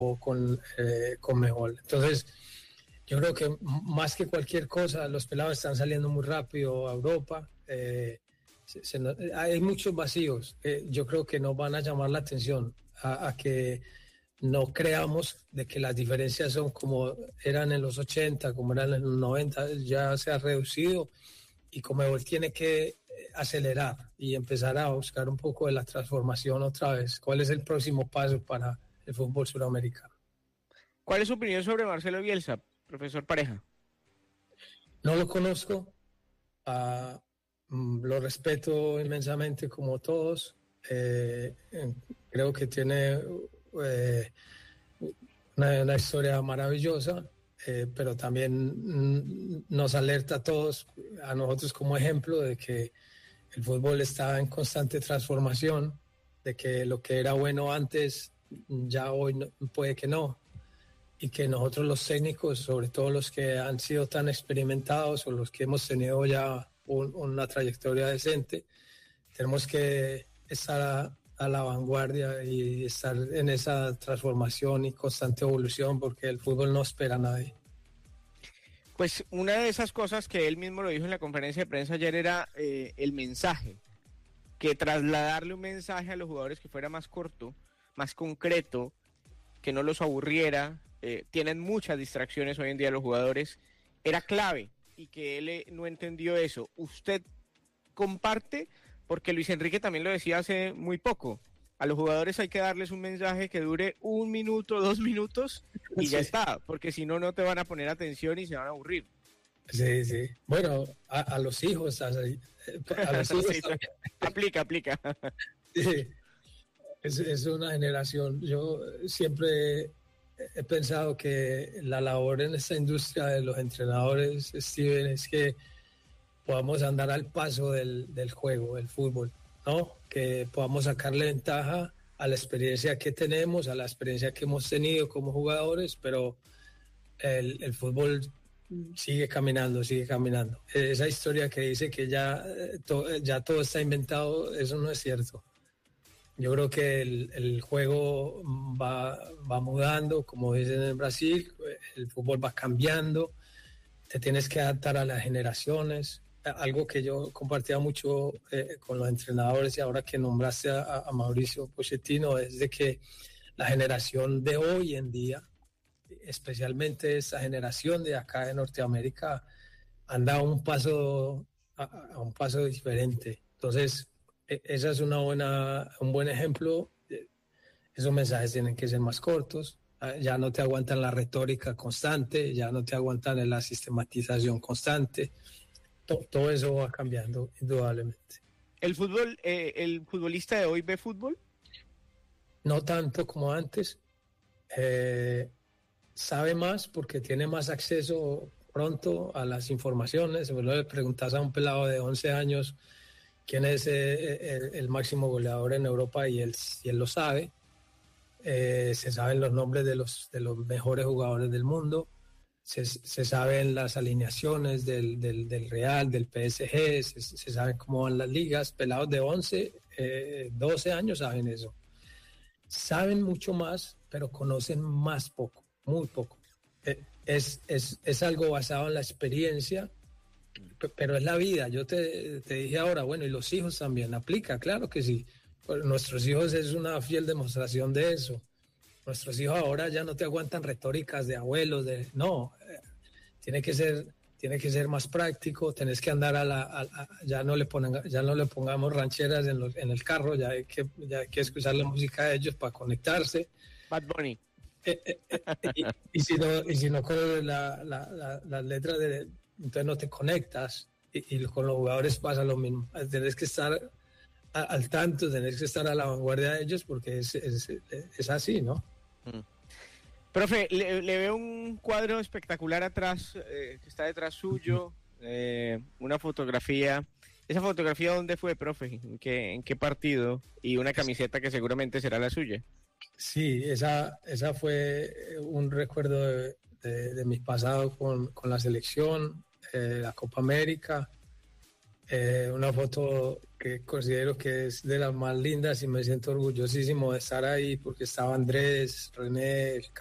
con Mejol. Entonces, yo creo que más que cualquier cosa, los pelados están saliendo muy rápido a Europa. Hay muchos vacíos. Yo creo que nos van a llamar la atención a que no creamos de que las diferencias son como eran en los 80, como eran en los 90, ya se ha reducido y Conmebol tiene que acelerar y empezar a buscar un poco de la transformación otra vez. ¿Cuál es el próximo paso para el fútbol suramericano? ¿Cuál es su opinión sobre Marcelo Bielsa, profesor Pareja? No lo conozco, lo respeto inmensamente como todos. Creo que tiene una historia maravillosa, pero también nos alerta a todos, a nosotros como ejemplo, de que el fútbol está en constante transformación, de que lo que era bueno antes ya hoy no, puede que no, y que nosotros los técnicos, sobre todo los que han sido tan experimentados o los que hemos tenido ya una trayectoria decente, tenemos que estar a la vanguardia y estar en esa transformación y constante evolución, porque el fútbol no espera a nadie. Pues una de esas cosas que él mismo lo dijo en la conferencia de prensa ayer era el mensaje, que trasladarle un mensaje a los jugadores que fuera más corto, más concreto, que no los aburriera, tienen muchas distracciones hoy en día los jugadores, era clave y que él no entendió eso. ¿Usted comparte? Porque Luis Enrique también lo decía hace muy poco. A los jugadores hay que darles un mensaje que dure 1 minuto, 2 minutos y ya está, porque si no, no te van a poner atención y se van a aburrir. Sí, sí. Bueno, a los hijos, a los hijos sí, aplica. Sí, es una generación. Yo siempre he pensado que la labor en esta industria de los entrenadores, Steven, es que podamos andar al paso del juego, del fútbol, ¿no? Que podamos sacarle ventaja a la experiencia que tenemos, a la experiencia que hemos tenido como jugadores, pero el fútbol sigue caminando. Esa historia que dice que ya todo está inventado, eso no es cierto. Yo creo que el juego va mudando, como dicen en Brasil, el fútbol va cambiando, te tienes que adaptar a las generaciones. Algo que yo compartía mucho con los entrenadores y ahora que nombraste a Mauricio Pochettino es de que la generación de hoy en día, especialmente esta generación de acá de Norteamérica, han dado un paso a un paso diferente. Entonces, esa es un buen ejemplo. Esos mensajes tienen que ser más cortos. Ya no te aguantan la retórica constante, ya no te aguantan la sistematización constante. Todo eso va cambiando, indudablemente. ¿El futbolista de hoy ve fútbol? No tanto como antes. Sabe más porque tiene más acceso pronto a las informaciones. Si le preguntas a un pelado de 11 años quién es el máximo goleador en Europa y él lo sabe. Se saben los nombres de los mejores jugadores del mundo. Se saben las alineaciones del Real, del PSG, se saben cómo van las ligas. Pelados de 11, 12 años saben eso. Saben mucho más, pero conocen más poco, muy poco. Es algo basado en la experiencia, pero es la vida. Yo te dije ahora, bueno, y los hijos también, aplica, claro que sí. Pues nuestros hijos es una fiel demostración de eso. Nuestros hijos ahora ya no te aguantan retóricas de abuelos, tiene que ser más práctico, tenés que andar ya no le pongamos rancheras en el carro, ya hay que escuchar la música de ellos para conectarse. Bad Bunny. Y si no con las letras entonces no te conectas, y con los jugadores pasa lo mismo. Tenés que estar al tanto, tenés que estar a la vanguardia de ellos porque es así, ¿no? Profe, le veo un cuadro espectacular atrás, que está detrás suyo, una fotografía. ¿Esa fotografía dónde fue, profe? ¿En qué partido? Y una camiseta que seguramente será la suya. Sí, esa fue un recuerdo de mi pasado con la selección, la Copa América. una foto que considero que es de las más lindas y me siento orgullosísimo de estar ahí porque estaba Andrés, René,